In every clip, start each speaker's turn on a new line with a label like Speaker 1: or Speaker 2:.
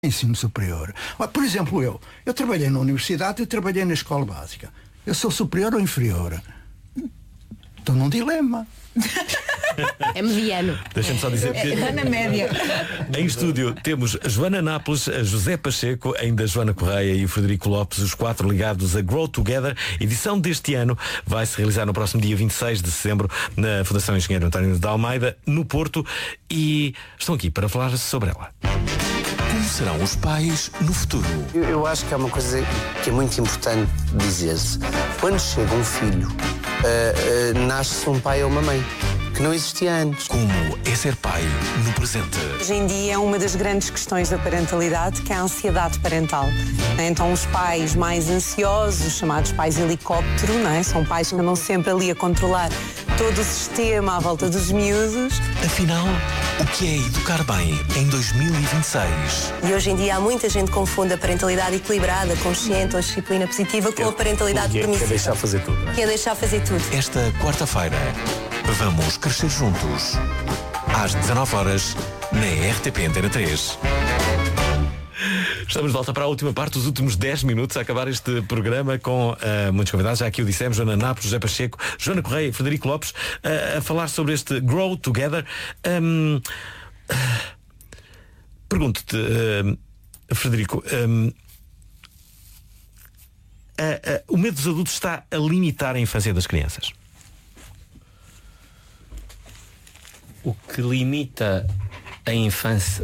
Speaker 1: ensino superior. Por exemplo, eu trabalhei na universidade e trabalhei na escola básica. Eu sou superior ou inferior? Estou num dilema.
Speaker 2: É mediano.
Speaker 3: Deixa-me só dizer que
Speaker 4: na média.
Speaker 3: em estúdio temos Joana Nápoles, José Pacheco, ainda Joana Correia e o Frederico Lopes, os 4 ligados a Grow Together. Edição deste ano vai se realizar no próximo dia 26 de setembro na Fundação Engenheiro António de Almeida, no Porto, e estão aqui para falar sobre ela.
Speaker 5: Como serão os pais no futuro?
Speaker 6: Eu acho que é uma coisa que é muito importante dizer-se. Quando chega um filho, nasce um pai ou uma mãe, que não existia antes.
Speaker 5: Como é ser pai no presente?
Speaker 4: Hoje em dia, uma das grandes questões da parentalidade que é a ansiedade parental. Então, os pais mais ansiosos, chamados pais helicóptero, não é? São pais que andam sempre ali a controlar todo o sistema à volta dos miúdos.
Speaker 5: Afinal, o que é educar bem em 2026?
Speaker 7: E hoje em dia há muita gente que confunde a parentalidade equilibrada, consciente ou disciplina positiva com a parentalidade permissiva.
Speaker 3: Que é deixar fazer tudo, não é?
Speaker 7: Que é deixar fazer tudo.
Speaker 5: Esta quarta-feira, vamos crescer juntos. Às 19 horas, na RTP Antena 3.
Speaker 3: Estamos de volta para a última parte, os últimos 10 minutos a acabar este programa com muitos convidados. Já aqui o dissemos, Joana Nápoles, José Pacheco, Joana Correia e Frederico Lopes, a falar sobre este Grow Together. Pergunto-te, Frederico, o medo dos adultos está a limitar a infância das crianças?
Speaker 8: O que limita a infância,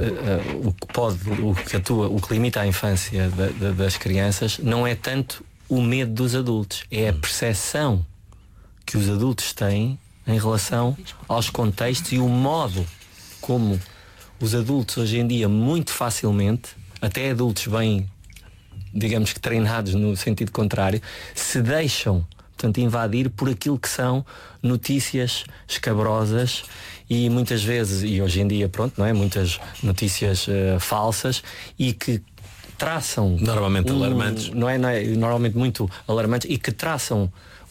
Speaker 8: o que limita a infância das crianças não é tanto o medo dos adultos, é a percepção que os adultos têm em relação aos contextos e o modo como os adultos hoje em dia muito facilmente, até adultos bem, digamos que treinados no sentido contrário, se deixam, portanto, invadir por aquilo que são notícias escabrosas e muitas vezes, e hoje em dia, pronto, não é? Muitas notícias falsas e que traçam
Speaker 3: normalmente alarmantes,
Speaker 8: não é? Normalmente muito alarmantes e que traçam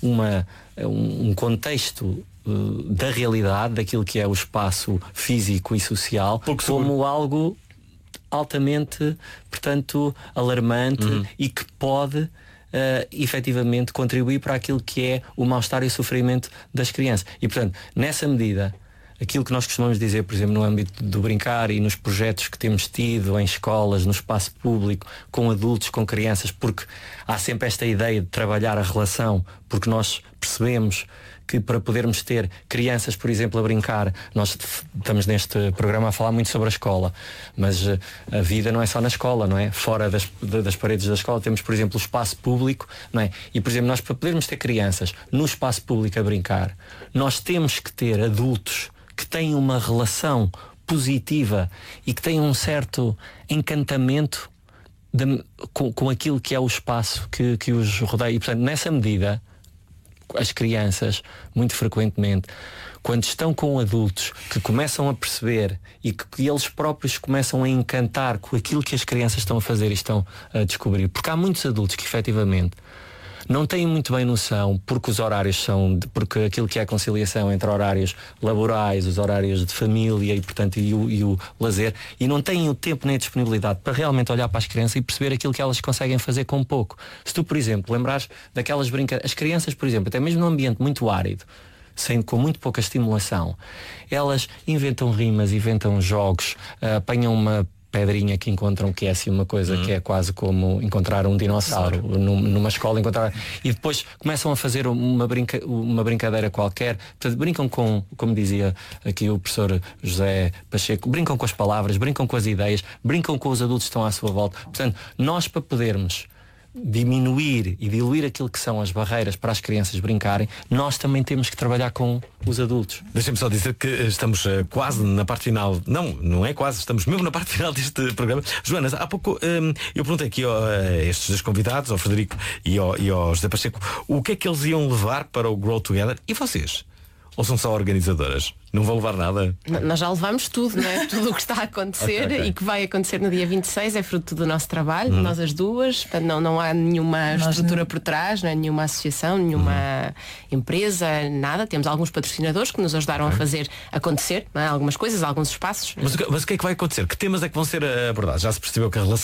Speaker 8: um contexto da realidade, daquilo que é o espaço físico e social, como algo altamente, portanto, alarmante e que pode efetivamente contribuir para aquilo que é o mal-estar e o sofrimento das crianças. E, portanto, nessa medida, aquilo que nós costumamos dizer, por exemplo, no âmbito do brincar e nos projetos que temos tido em escolas, no espaço público, com adultos, com crianças, porque há sempre esta ideia de trabalhar a relação, porque nós percebemos que para podermos ter crianças, por exemplo, a brincar, nós estamos neste programa a falar muito sobre a escola, mas a vida não é só na escola, não é? Fora das paredes da escola temos, por exemplo, o espaço público, não é? E, por exemplo, nós para podermos ter crianças no espaço público a brincar, nós temos que ter adultos que têm uma relação positiva e que têm um certo encantamento com aquilo que é o espaço que os rodeia. E, portanto, nessa medida, as crianças, muito frequentemente, quando estão com adultos que começam a perceber e que eles próprios começam a encantar com aquilo que as crianças estão a fazer e estão a descobrir, porque há muitos adultos que efetivamente não têm muito bem noção, porque os horários porque aquilo que é a conciliação entre horários laborais, os horários de família e, portanto, e o lazer, e não têm o tempo nem a disponibilidade para realmente olhar para as crianças e perceber aquilo que elas conseguem fazer com pouco. Se tu, por exemplo, lembrares daquelas brincadeiras, as crianças, por exemplo, até mesmo num ambiente muito árido, com muito pouca estimulação, elas inventam rimas, inventam jogos, apanham uma pedrinha que encontram, que é assim uma coisa que é quase como encontrar um dinossauro numa escola, e depois começam a fazer uma brincadeira qualquer. Portanto, brincam como dizia aqui o professor José Pacheco, brincam com as palavras, brincam com as ideias, brincam com os adultos que estão à sua volta. Portanto, nós, para podermos diminuir e diluir aquilo que são as barreiras para as crianças brincarem, nós também temos que trabalhar com os adultos.
Speaker 3: Deixem-me só dizer que estamos quase na parte final. Não é quase, estamos mesmo na parte final deste programa. Joana, há pouco eu perguntei aqui a estes dois convidados, ao Frederico e ao José Pacheco, o que é que eles iam levar para o Grow Together. E vocês? Ou são só organizadoras? Não vão levar nada?
Speaker 2: Nós já levamos tudo, não é? Tudo o que está a acontecer
Speaker 3: Ok.
Speaker 2: e que vai acontecer no dia 26 é fruto do nosso trabalho, nós as duas. Portanto, não há nenhuma estrutura por trás, não é? Nenhuma associação, nenhuma empresa, nada. Temos alguns patrocinadores que nos ajudaram a fazer acontecer, não é? Algumas coisas, alguns espaços.
Speaker 3: Mas o que é que vai acontecer? Que temas é que vão ser abordados? Já se percebeu que a relação